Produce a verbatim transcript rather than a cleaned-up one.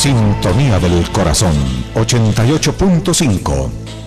sintonía del corazón, ochenta y ocho punto cinco.